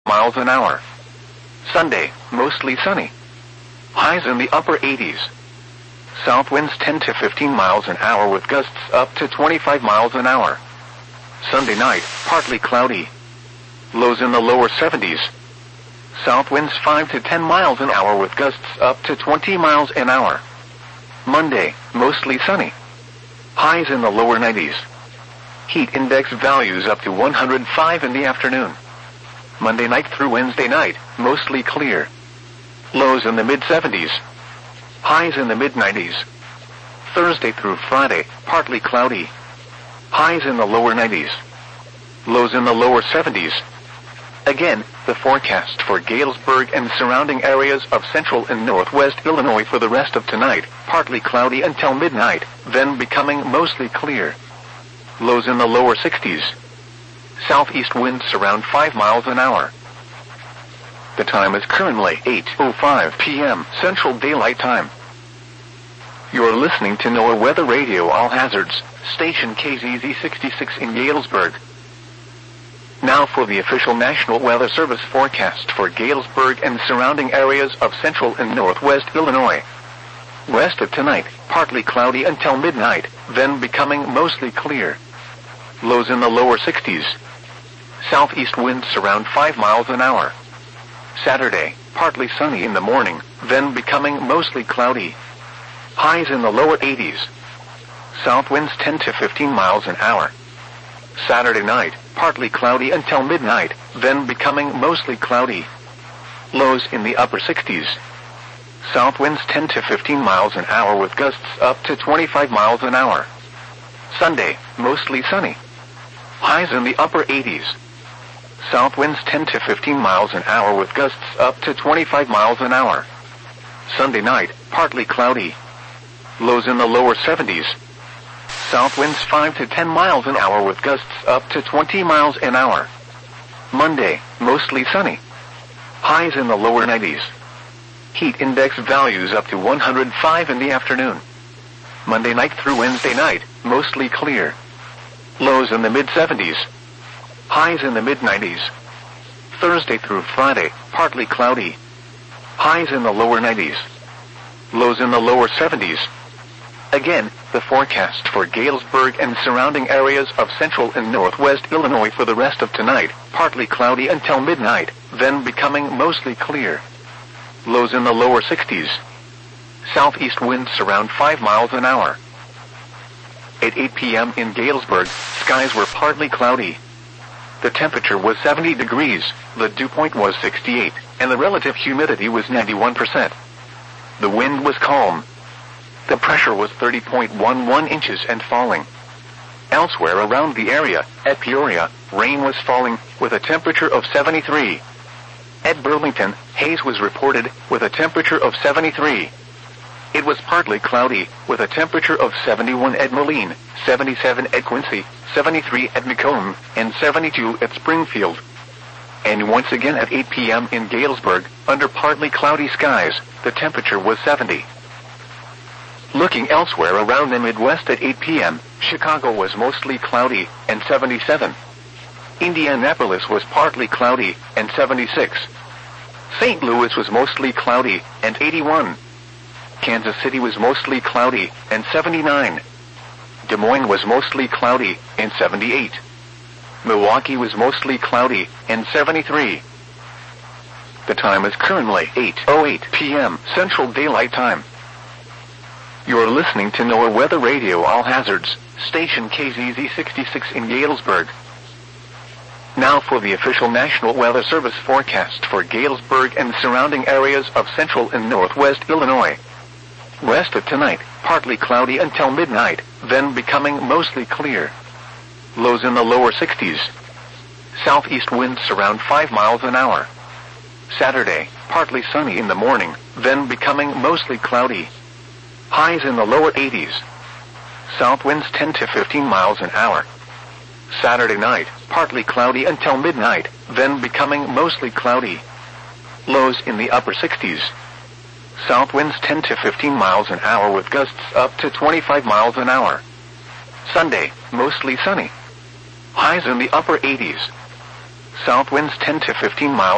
miles an hour. Sunday, mostly sunny. Highs in the upper 80s. South winds 10 to 15 miles an hour with gusts up to 25 miles an hour. Sunday night, partly cloudy. Lows in the lower 70s. South winds 5 to 10 miles an hour with gusts up to 20 miles an hour. Monday, mostly sunny. Highs in the lower 90s. Heat index values up to 105 in the afternoon. Monday night through Wednesday night, mostly clear. Lows in the mid-70s. Highs in the mid-90s. Thursday through Friday, partly cloudy. Highs in the lower 90s. Lows in the lower 70s. Again, the forecast for Galesburg and surrounding areas of central and northwest Illinois for the rest of tonight, partly cloudy until midnight, then becoming mostly clear. Lows in the lower 60s. Southeast winds around 5 miles an hour. The time is currently 8:05 p.m. Central Daylight Time. You're listening to NOAA Weather Radio All Hazards, station KZZ 66 in Galesburg. Now for the official National Weather Service forecast for Galesburg and surrounding areas of central and northwest Illinois. Rest of tonight, partly cloudy until midnight, then becoming mostly clear. Lows in the lower 60s. Southeast winds around 5 miles an hour. Saturday, partly sunny in the morning, then becoming mostly cloudy. Highs in the lower 80s. South winds 10 to 15 miles an hour. Saturday night, partly cloudy until midnight, then becoming mostly cloudy. Lows in the upper 60s. South winds 10 to 15 miles an hour with gusts up to 25 miles an hour. Sunday, mostly sunny. Highs in the upper 80s. South winds 10 to 15 miles an hour with gusts up to 25 miles an hour. Sunday night, partly cloudy. Lows in the lower 70s. South winds 5 to 10 miles an hour with gusts up to 20 miles an hour. Monday, mostly sunny. Highs in the lower 90s. Heat index values up to 105 in the afternoon. Monday night through Wednesday night, mostly clear. Lows in the mid-70s. Highs in the mid-90s. Thursday through Friday, partly cloudy. Highs in the lower 90s. Lows in the lower 70s. Again, the forecast for Galesburg and surrounding areas of central and northwest Illinois for the rest of tonight, partly cloudy until midnight, then becoming mostly clear. Lows in the lower 60s. Southeast winds around 5 miles an hour. At 8 p.m. in Galesburg, skies were partly cloudy. The temperature was 70 degrees, the dew point was 68, and the relative humidity was 91%. The wind was calm. The pressure was 30.11 inches and falling. Elsewhere around the area, at Peoria, rain was falling, with a temperature of 73. At Burlington, haze was reported, with a temperature of 73. It was partly cloudy, with a temperature of 71 at Moline, 77 at Quincy, 73 at Macomb, and 72 at Springfield. And once again at 8 p.m. in Galesburg, under partly cloudy skies, the temperature was 70. Looking elsewhere around the Midwest at 8 p.m., Chicago was mostly cloudy, and 77. Indianapolis was partly cloudy, and 76. St. Louis was mostly cloudy, and 81. Kansas City was mostly cloudy, and 79. Des Moines was mostly cloudy, and 78. Milwaukee was mostly cloudy, and 73. The time is currently 8:08 p.m. Central Daylight Time. You are listening to NOAA Weather Radio All Hazards, station KZZ 66 in Galesburg. Now for the official National Weather Service forecast for Galesburg and surrounding areas of central and northwest Illinois. Rest of tonight, partly cloudy until midnight, then becoming mostly clear. Lows in the lower 60s. Southeast winds around 5 miles an hour. Saturday, partly sunny in the morning, then becoming mostly cloudy. Highs in the lower 80s. South winds 10 to 15 miles an hour. Saturday night, partly cloudy until midnight, then becoming mostly cloudy. Lows in the upper 60s. South winds 10 to 15 miles an hour with gusts up to 25 miles an hour. Sunday, mostly sunny. Highs in the upper 80s. South winds 10 to 15 miles